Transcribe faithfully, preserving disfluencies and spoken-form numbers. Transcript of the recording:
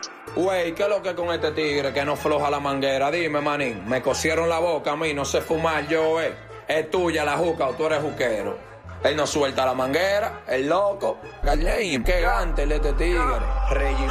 Güey, ¿qué es lo que con este tigre que no floja la manguera? Dime, manín, me cosieron la boca a mí, no sé fumar yo, eh. Es tuya la juca o tú eres juquero. Él no suelta la manguera, el loco. Gallín, qué gante el de este tigre. Rey